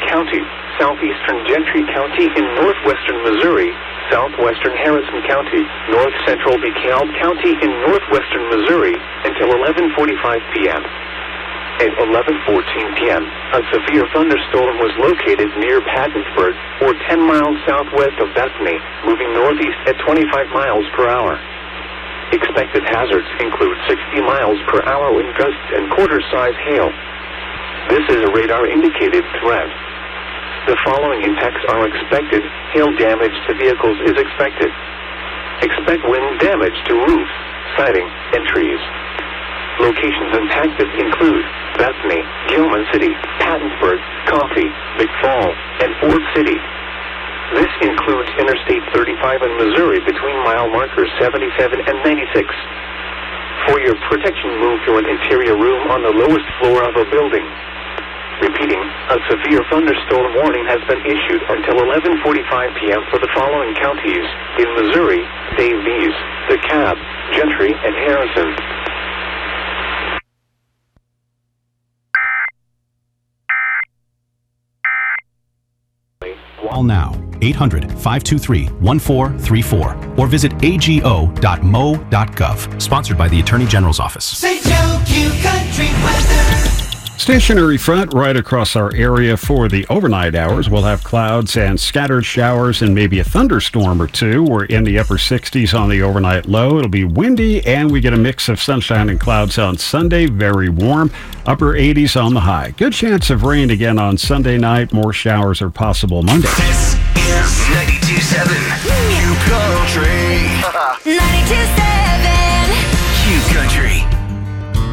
County, southeastern Gentry County in northwestern Missouri, southwestern Harrison County, north central DeKalb County in northwestern Missouri until 11:45 p.m. At 11:14 p.m., a severe thunderstorm was located near Pattonsburg, or 10 miles southwest of Bethany, moving northeast at 25 miles per hour. Expected hazards include 60 miles per hour wind gusts and quarter-size hail. This is a radar-indicated threat. The following impacts are expected. Hail damage to vehicles is expected. Expect wind damage to roofs, siding, and trees. Locations impacted include Bethany, Gilman City, Pattonsburg, Coffee, Big Fall, and Ford City. This includes Interstate 35 in Missouri between mile markers 77 and 96. For your protection, move to an interior room on the lowest floor of a building. Repeating, a severe thunderstorm warning has been issued until 11:45 p.m. for the following counties in Missouri: Davies, DeKalb, Gentry, and Harrison. Call now, 800-523-1434, or visit ago.mo.gov. Sponsored by the Attorney General's Office. St. Joe Q Country Weather. Stationary front right across our area for the overnight hours. We'll have clouds and scattered showers and maybe a thunderstorm or two. We're in the upper 60s on the overnight low. It'll be windy, and we get a mix of sunshine and clouds on Sunday. Very warm. Upper 80s on the high. Good chance of rain again on Sunday night. More showers are possible Monday. This is 92.7 Q Country.